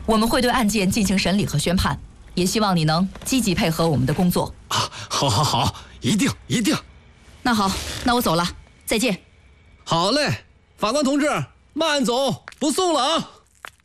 我们会对案件进行审理和宣判，也希望你能积极配合我们的工作。 啊，好，一定。 那好，那我走了，再见。 好嘞，法官同志，慢走，不送了啊。